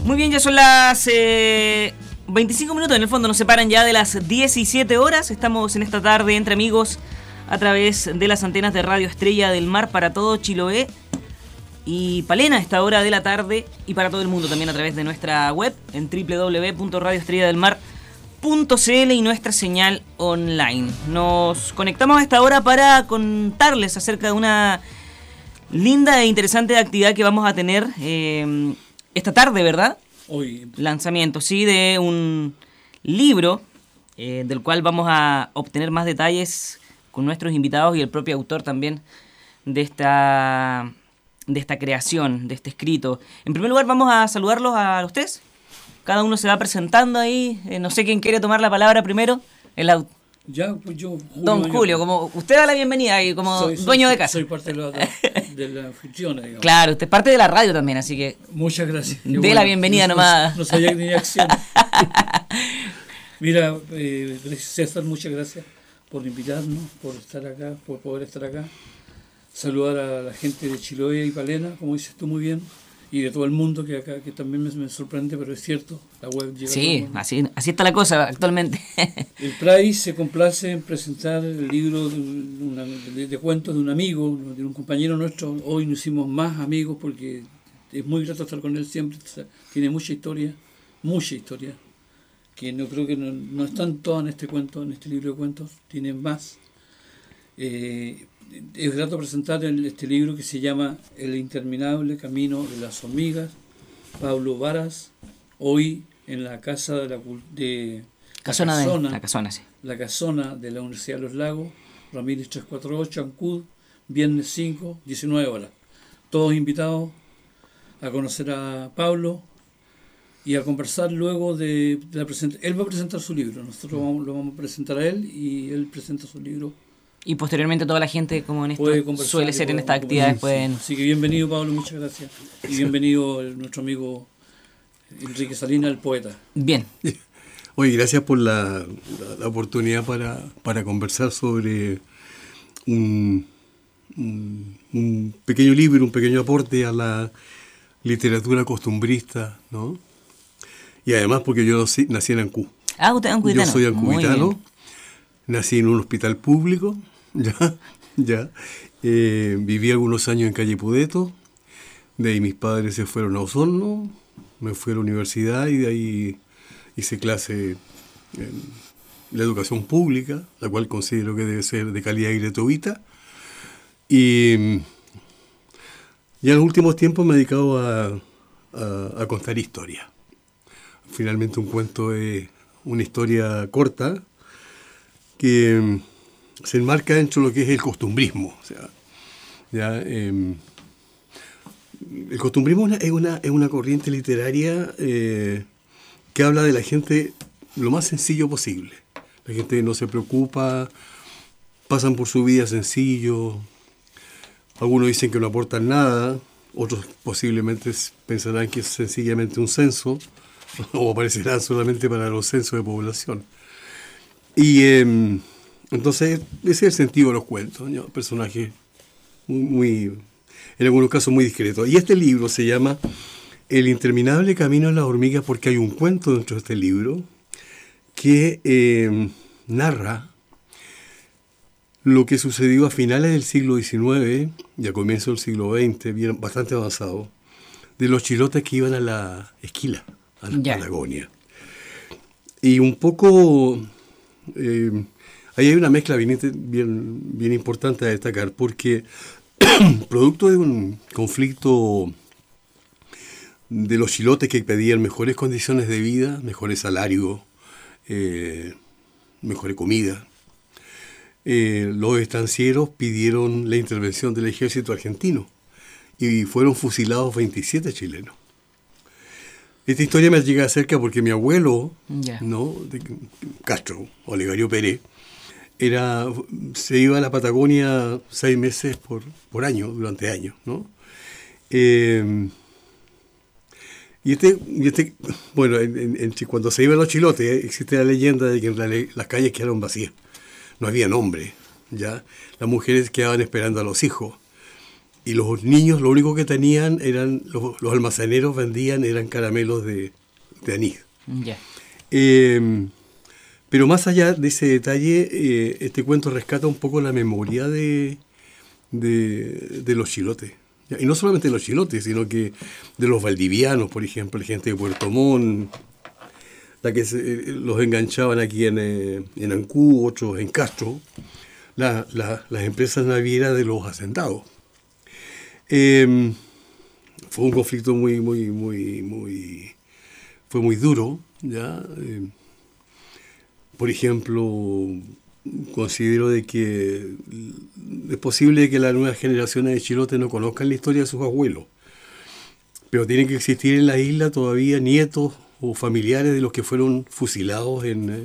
Muy bien, ya son las 25 minutos, en el fondo nos separan ya de las 17 horas. Estamos en esta tarde entre amigos a través de las antenas de Radio Estrella del Mar para todo Chiloé y Palena a esta hora de la tarde, y para todo el mundo también a través de nuestra web en www.radioestrelladelmar.cl y nuestra señal online. Nos conectamos a esta hora para contarles acerca de una linda e interesante actividad que vamos a tener esta tarde, ¿verdad? Hoy. Lanzamiento, sí, de un libro del cual vamos a obtener más detalles con nuestros invitados y el propio autor también de esta creación, de este escrito. En primer lugar vamos a saludarlos a los tres. Cada uno se va presentando ahí. No sé quién quiere tomar la palabra primero. Ya, pues yo. Don Julio, como usted da la bienvenida y como dueño de casa. Soy parte de la anfitriona, digamos. Claro, usted es parte de la radio también, así que... Muchas gracias. De la bienvenida nomás. No sabía que tenía acción. Mira, César, muchas gracias por invitarnos, por estar acá, por poder estar acá. Saludar a la gente de Chiloé y Palena, como dices tú muy bien, y de todo el mundo que acá, que también me sorprende, pero es cierto, la web llega. Sí, así está la cosa actualmente. El PRAI se complace en presentar el libro de cuentos de un amigo, de un compañero nuestro. Hoy nos hicimos más amigos porque es muy grato estar con él siempre. Tiene mucha historia, que no creo que no están todas en este cuento, en este libro de cuentos, tiene más. Es grato presentar este libro que se llama El interminable camino de las hormigas, Pablo Varas, hoy en la casa de la Casona de la Universidad de los Lagos, Ramírez 348, Ancud, viernes 5, 19 horas. Todos invitados a conocer a Pablo y a conversar luego de la presentación. Él va a presentar su libro, nosotros lo vamos a presentar a él y él presenta su libro. Y posteriormente toda la gente, como en esto suele ser en estas actividades, pueden... Así que bienvenido, Pablo, muchas gracias. Y bienvenido nuestro amigo Enrique Salinas, el poeta. Bien. Oye, gracias por la oportunidad para conversar sobre un pequeño libro, un pequeño aporte a la literatura costumbrista, ¿no? Y además porque yo nací en Ancud. Ah, usted es ancuditano. Yo soy ancuditano. Nací en un hospital público, viví algunos años en Calle Pudeto, de ahí mis padres se fueron a Osorno, me fui a la universidad y de ahí hice clase en la educación pública, la cual considero que debe ser de calidad y gratuita, y en los últimos tiempos me he dedicado a contar historias. Finalmente un cuento es una historia corta, que se enmarca dentro de lo que es el costumbrismo. O sea, el costumbrismo es una corriente literaria que habla de la gente lo más sencillo posible. La gente no se preocupa, pasan por su vida sencillo. Algunos dicen que no aportan nada, otros posiblemente pensarán que es sencillamente un censo, o aparecerán solamente para los censos de población. Y entonces ese es el sentido de los cuentos, ¿no? Personajes muy, en algunos casos muy discretos. Y este libro se llama El interminable camino de las hormigas porque hay un cuento dentro de este libro que narra lo que sucedió a finales del siglo XIX y a comienzos del siglo XX, bien, bastante avanzado, de los chilotes que iban a la esquila, a la Patagonia. Y un poco... ahí hay una mezcla bien importante a destacar, porque producto de un conflicto de los chilotes que pedían mejores condiciones de vida, mejores salarios, mejor comida, los estancieros pidieron la intervención del ejército argentino y fueron fusilados 27 chilenos. Esta historia me llega cerca porque mi abuelo, ¿no? De Castro, Olegario Pérez, se iba a la Patagonia 6 meses por año, durante años, ¿no? Bueno, cuando se iban los chilotes, existe la leyenda de que en realidad las calles quedaron vacías. No había hombre, ¿ya? Las mujeres quedaban esperando a los hijos. y los niños lo único que tenían eran, los almaceneros vendían, eran caramelos de anís. Ya. Pero más allá de ese detalle, este cuento rescata un poco la memoria de los chilotes. Y no solamente de los chilotes, sino que de los valdivianos, por ejemplo, la gente de Puerto Montt, la que los enganchaban aquí en Ancú, otros en Castro, las empresas navieras de los hacendados. Fue un conflicto fue muy duro, ¿ya? Por ejemplo, considero de que es posible que las nuevas generaciones de chilotes no conozcan la historia de sus abuelos, pero tienen que existir en la isla todavía nietos o familiares de los que fueron fusilados en